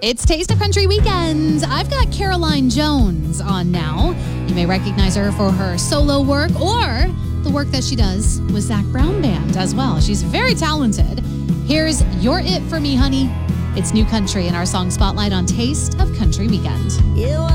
It's Taste of Country Weekend. I've got Caroline Jones on now. You may recognize her for her solo work or the work that she does with Zac Brown Band as well. She's very talented. Here's You're It For Me, Honey. It's new country in our song spotlight on Taste of Country Weekend.